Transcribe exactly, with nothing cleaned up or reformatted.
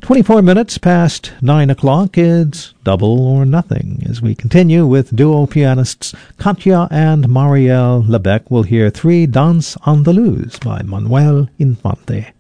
twenty-four minutes past nine o'clock, it's Double or Nothing. As we continue with duo pianists Katja and Marielle Lebec, we'll hear Three Danse Andalouse by Manuel Infante.